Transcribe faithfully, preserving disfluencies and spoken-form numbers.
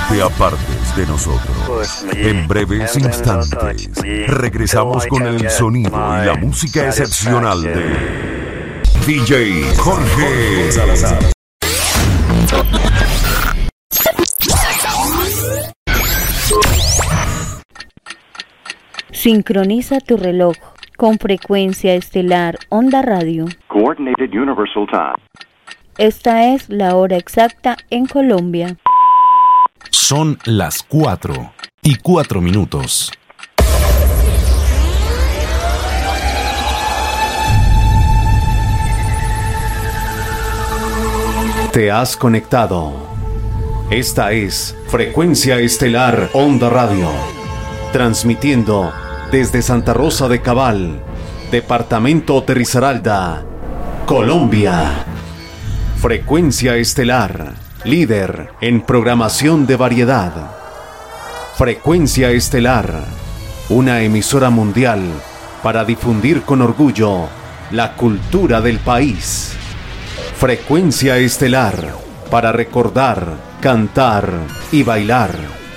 te apartes de nosotros. En breves instantes, regresamos con el sonido y la música excepcional de D J Jorge Salazar. Sincroniza tu reloj con Frecuencia Estelar Onda Radio. Coordinated Universal Time. Esta es la hora exacta en Colombia. Son las cuatro y cuatro minutos. Te has conectado. Esta es Frecuencia Estelar Onda Radio, transmitiendo desde Santa Rosa de Cabal, departamento de Risaralda, Colombia. Frecuencia Estelar, líder en programación de variedad. Frecuencia Estelar, una emisora mundial para difundir con orgullo la cultura del país. Frecuencia Estelar, para recordar, cantar y bailar.